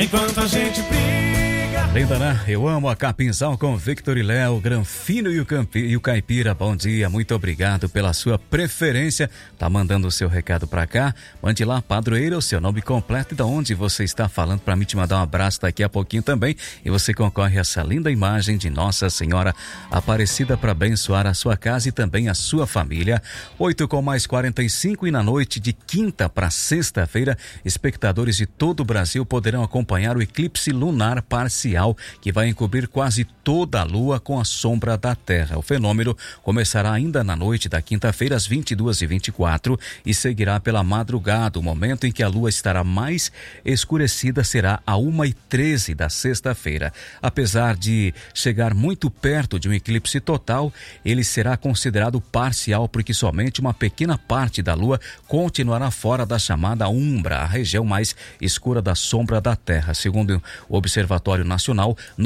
enquanto a gente briga. Linda, né? Eu amo a Capinzal com Victor e Léo, Granfino e o Caipira. Bom dia, muito obrigado pela sua preferência. Tá mandando o seu recado pra cá. Mande lá, padroeira, o seu nome completo e de onde você está falando pra mim te mandar um abraço daqui a pouquinho também. E você concorre a essa linda imagem de Nossa Senhora Aparecida para abençoar a sua casa e também a sua família. 8:45 e na noite de quinta para sexta-feira, espectadores de todo o Brasil poderão acompanhar o eclipse lunar parcial que vai encobrir quase toda a lua com a sombra da Terra. O fenômeno começará ainda na noite da quinta-feira às 22h24 e seguirá pela madrugada. O momento em que a lua estará mais escurecida será a 1h13 da sexta-feira. Apesar de chegar muito perto de um eclipse total, ele será considerado parcial porque somente uma pequena parte da lua continuará fora da chamada umbra, a região mais escura da sombra da Terra. Segundo o Observatório Nacional,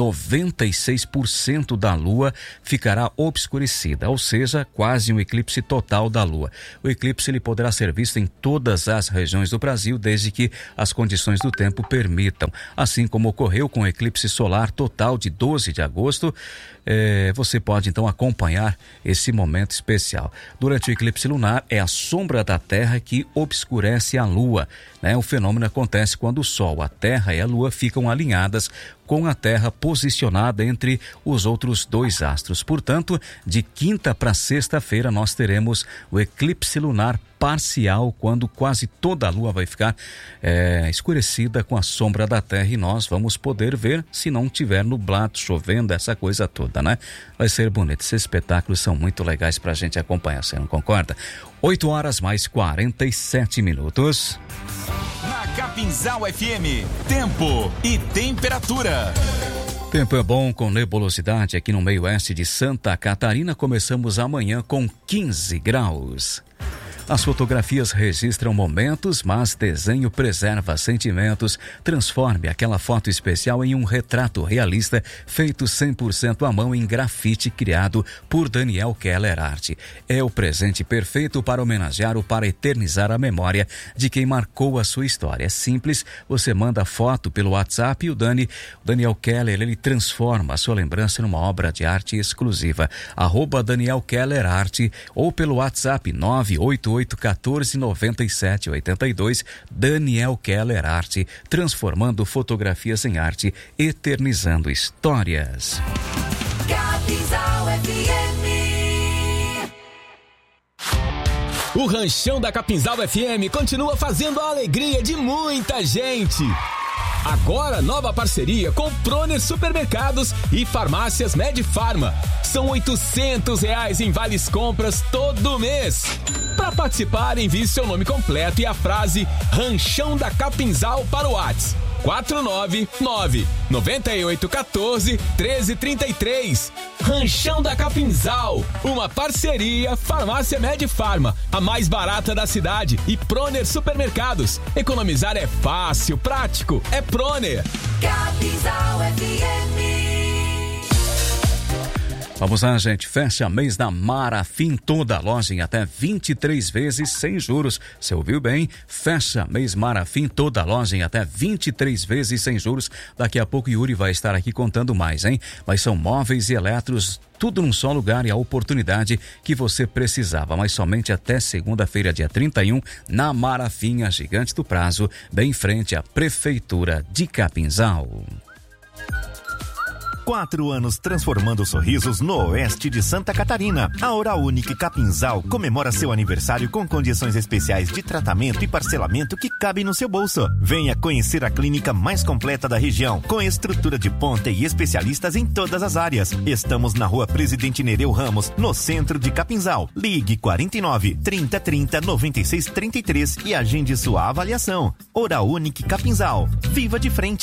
96% da lua ficará obscurecida, ou seja, quase um eclipse total da lua. O eclipse ele poderá ser visto em todas as regiões do Brasil, desde que as condições do tempo permitam. Assim como ocorreu com o eclipse solar total de 12 de agosto, você pode então acompanhar esse momento especial. Durante o eclipse lunar, é a sombra da Terra que obscurece a lua, né? O fenômeno acontece quando o Sol, a Terra e a Lua ficam alinhadas com a Terra posicionada entre os outros dois astros. Portanto, de quinta para sexta-feira nós teremos o eclipse lunar parcial, quando quase toda a lua vai ficar escurecida com a sombra da Terra e nós vamos poder ver se não tiver nublado, chovendo, essa coisa toda, né? Vai ser bonito. Esses espetáculos são muito legais pra gente acompanhar, você não concorda? 8h47. Na Capinzal FM, tempo e temperatura. Tempo é bom com nebulosidade aqui no meio oeste de Santa Catarina. Começamos amanhã com 15 graus. As fotografias registram momentos, mas desenho preserva sentimentos. Transforme aquela foto especial em um retrato realista feito 100% à mão em grafite criado por Daniel Keller Art. É o presente perfeito para homenagear ou para eternizar a memória de quem marcou a sua história. É simples, você manda a foto pelo WhatsApp e o Daniel Keller, ele transforma a sua lembrança numa obra de arte exclusiva. @Daniel Keller Art ou pelo WhatsApp 988-14-97-82, Daniel Keller Arte, transformando fotografias em arte, eternizando histórias. Capinzal FM. O Ranchão da Capinzal FM continua fazendo a alegria de muita gente. Agora, nova parceria com Proner Supermercados e Farmácias Medfarma. São R$800 em vales compras todo mês. Para participar, envie seu nome completo e a frase Ranchão da Capinzal para o WhatsApp 499-9814-1333. Ranchão da Capinzal, uma parceria Farmácia Medfarma, a mais barata da cidade, e Proner Supermercados. Economizar é fácil, prático, é Proner. Capinzal FM. Vamos lá, gente. Fecha mês da Marafim, toda a loja em até 23 vezes sem juros. Você ouviu bem? Fecha mês Marafim, toda a loja em até 23 vezes sem juros. Daqui a pouco Yuri vai estar aqui contando mais, hein? Mas são móveis e eletros, tudo num só lugar e a oportunidade que você precisava. Mas somente até segunda-feira, dia 31, na Marafim, a gigante do prazo, bem em frente à Prefeitura de Capinzal. 4 anos transformando sorrisos no oeste de Santa Catarina. A Oral Unique Capinzal comemora seu aniversário com condições especiais de tratamento e parcelamento que cabem no seu bolso. Venha conhecer a clínica mais completa da região, com estrutura de ponta e especialistas em todas as áreas. Estamos na Rua Presidente Nereu Ramos, no centro de Capinzal. Ligue 49 3030 9633 e agende sua avaliação. Oral Unique Capinzal. Viva de frente!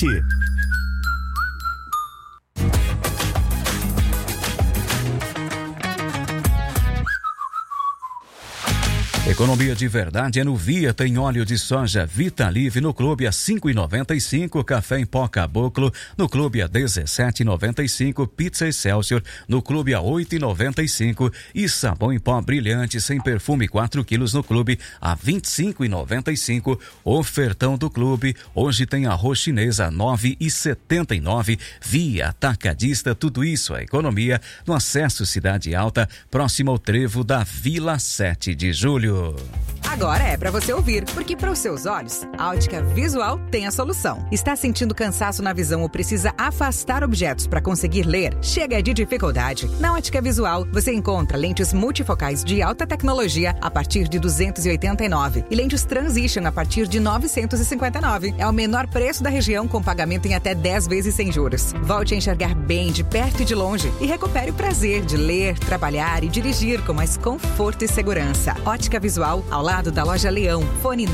Economia de verdade é no Via, tem óleo de soja Vitalive no clube a 5,95, café em pó Caboclo no clube a 17,95, pizza Excelsior no clube a 8,95 e sabão em pó Brilhante sem perfume 4 quilos no clube a 25,95. Ofertão do clube, hoje tem arroz chinês a 9,79. Via Atacadista, tudo isso a economia no acesso Cidade Alta, próximo ao trevo da Vila 7 de Julho. Agora é para você ouvir, porque para os seus olhos, a Ótica Visual tem a solução. Está sentindo cansaço na visão ou precisa afastar objetos para conseguir ler? Chega de dificuldade. Na Ótica Visual, você encontra lentes multifocais de alta tecnologia a partir de 289 e lentes Transition a partir de 959. É o menor preço da região, com pagamento em até 10 vezes sem juros. Volte a enxergar bem de perto e de longe e recupere o prazer de ler, trabalhar e dirigir com mais conforto e segurança. Ótica Visual, ao lado da Loja Leão. Fone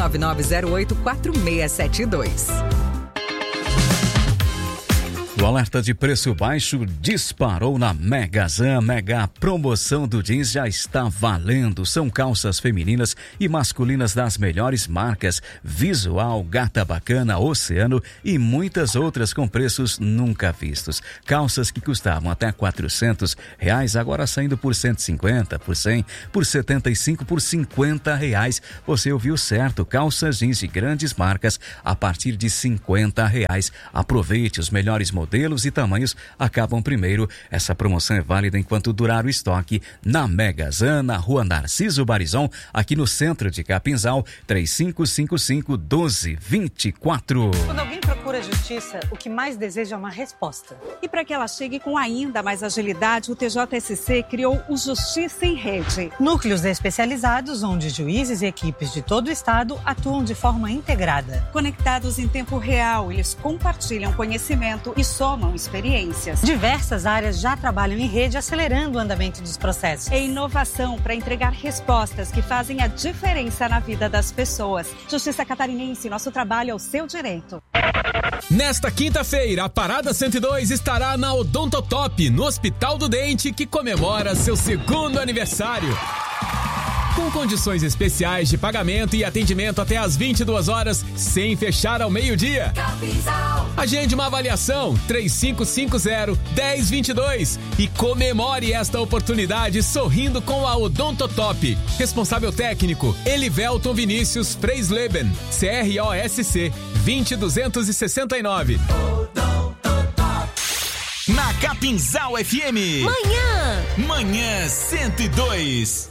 999084672. O alerta de preço baixo disparou na Megazan. Mega promoção do jeans já está valendo. São calças femininas e masculinas das melhores marcas: Visual, Gata Bacana, Oceano e muitas outras com preços nunca vistos. Calças que custavam até R$400, agora saindo por 150, por 100, por 75, por R$50. Você ouviu certo, calças jeans de grandes marcas a partir de R$50. Aproveite, os melhores modelos e tamanhos acabam primeiro. Essa promoção é válida enquanto durar o estoque na Megazan, na Rua Narciso Barizon, aqui no centro de Capinzal, 3555-1224. Quando alguém procura justiça, o que mais deseja é uma resposta. E para que ela chegue com ainda mais agilidade, o TJSC criou o Justiça em Rede. Núcleos especializados onde juízes e equipes de todo o estado atuam de forma integrada. Conectados em tempo real, eles compartilham conhecimento e somam experiências. Diversas áreas já trabalham em rede, acelerando o andamento dos processos. É inovação para entregar respostas que fazem a diferença na vida das pessoas. Justiça Catarinense, nosso trabalho é o seu direito. Nesta quinta-feira, a Parada 102 estará na Odontotop, no Hospital do Dente, que comemora seu 2º aniversário. Com condições especiais de pagamento e atendimento até às 22 horas, sem fechar ao meio-dia. Agende uma avaliação 3550-1022 e comemore esta oportunidade sorrindo com a Odontotop. Responsável técnico, Elivelton Vinícius Freisleben, CROSC 20269. Na Capinzal FM. Manhã 102.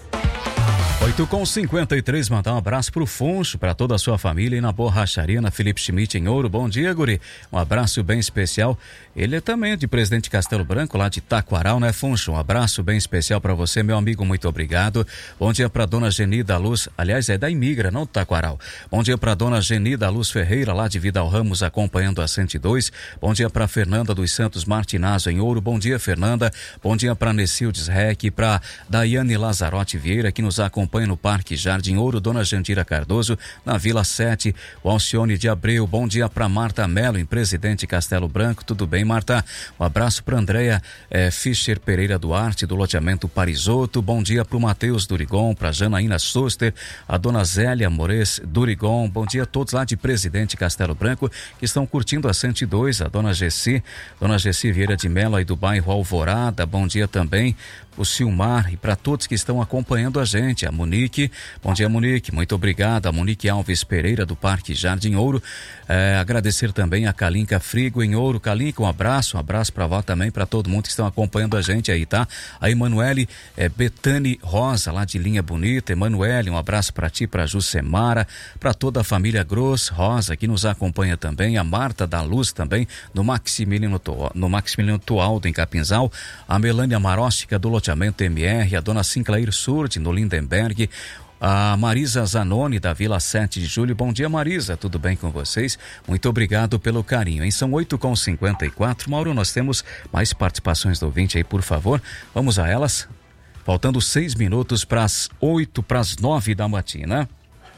8h53, mandar um abraço pro Funcho, para toda a sua família e na borracharia na Felipe Schmidt em Ouro. Bom dia, guri. Um abraço bem especial. Ele é também de Presidente Castelo Branco, lá de Taquaral, né, Funcho? Um abraço bem especial para você, meu amigo, muito obrigado. Bom dia para dona Geni da Luz, aliás, é da Imigra, não do Taquaral. Bom dia para dona Geni da Luz Ferreira, lá de Vidal Ramos, acompanhando a 102. Bom dia para Fernanda dos Santos Martinazzo em Ouro. Bom dia, Fernanda. Bom dia para Necildes Rec, para Daiane Lazarotti Vieira, que nos acompanha no Parque Jardim Ouro, dona Jandira Cardoso, na Vila 7, o Alcione de Abreu. Bom dia para Marta Melo, em Presidente Castelo Branco. Tudo bem, Marta? Um abraço para Andréia Fischer Pereira Duarte, do loteamento Parisotto. Bom dia para o Matheus Durigon, para Janaína Soster, a dona Zélia Mores Durigon. Bom dia a todos lá de Presidente Castelo Branco que estão curtindo a 102, a dona Gessi Vieira de Melo, aí do bairro Alvorada. Bom dia também o Silmar e para todos que estão acompanhando a gente, a Monique. Bom dia, Monique, muito obrigado. A Monique Alves Pereira do Parque Jardim Ouro. Agradecer também a Kalinka Frigo em Ouro. Kalinka, um abraço para vó também, para todo mundo que estão acompanhando a gente aí, tá? A Emanuele Betani Rosa, lá de Linha Bonita. Emanuele, um abraço para ti, para Jucemara, para toda a família Gross Rosa que nos acompanha também. A Marta da Luz também, no Maximiliano Tualdo em Capinzal. A Melânia Maróstica do loteamento MR, a dona Sinclair Surdi no Lindenberg, a Marisa Zanoni da Vila 7 de Julho. Bom dia, Marisa, tudo bem com vocês? Muito obrigado pelo carinho, hein? São 8h54, Mauro, nós temos mais participações do ouvinte aí, por favor, vamos a elas, faltando 6 minutos para as 9 da matina.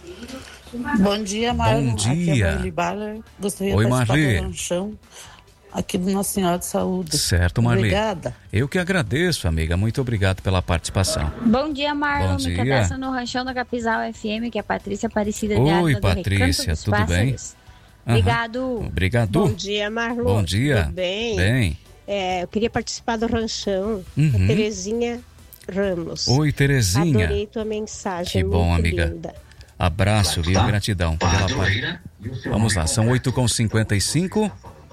Bom dia, Mauro. Bom dia. Aqui é a Marli Baller. Gostaria Oi, de participar Marli. do lanchão. aqui do Nossa Senhora de Saúde. Certo, Marli. Obrigada. Eu que agradeço, amiga. Muito obrigado pela participação. Bom dia, Marlon. Bom dia. Me cadastra no Ranchão da Capinzal FM, que é a Patrícia Aparecida de Oi, Água do Patrícia, Recanto dos tudo bem? Pássaros. Obrigado. Obrigado. Bom dia, Marlon. Bom dia. Tudo bem? Bem. Eu queria participar do Ranchão. A Terezinha Ramos. Oi, Terezinha. Adorei tua mensagem. Que bom, muito amiga. linda. Abraço, viu? Gratidão pela parte. Vamos lá, são 8h55.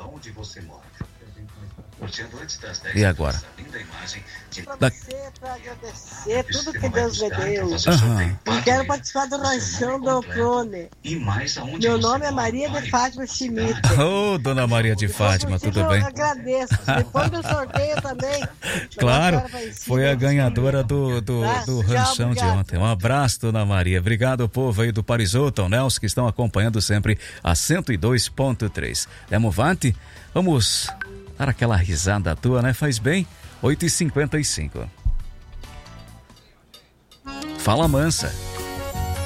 E agora? Para agradecer tudo que Deus me deu. E quero participar do Ranchão do Clone. Meu nome é Maria de Fátima Schmidt. Ô, Dona Maria de Fátima, tudo bem? Eu agradeço. Depois do sorteio também. Claro, foi a ganhadora do ranchão de ontem. Um abraço, Dona Maria. Obrigado, povo aí do Parisoto, Nelson, que estão acompanhando sempre a 102.3. Demovante, vamos dar aquela risada tua, né? Faz bem. 8h55. Fala, mansa.